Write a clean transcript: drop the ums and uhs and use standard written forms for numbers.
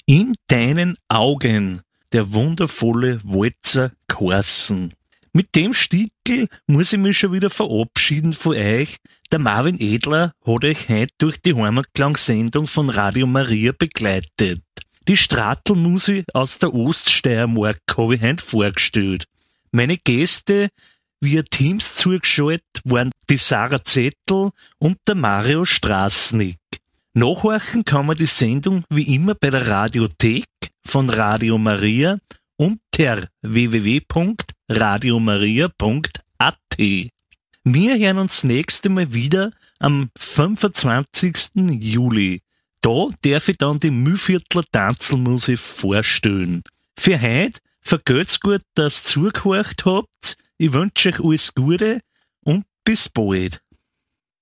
In deinen Augen, der wundervolle Walzer Carson. Mit dem Stickel muss ich mich schon wieder verabschieden von euch. Der Marvin Edler hat euch heute durch die Heimatklangssendung von Radio Maria begleitet. Die Stratl-Musi aus der Oststeiermark habe ich heute vorgestellt. Meine Gäste via Teams zugeschaltet waren die Sarah Zettel und der Mario Straßnick. Nachhorchen kann man die Sendung wie immer bei der Radiothek von Radio Maria unter www.radiomaria.at. Wir hören uns nächste Mal wieder am 25. Juli. Da darf ich dann die Mühlviertler Tanzelmusik vorstellen. Für heute vergelt's gut, dass ihr zugehört habt. Ich wünsche euch alles Gute und bis bald.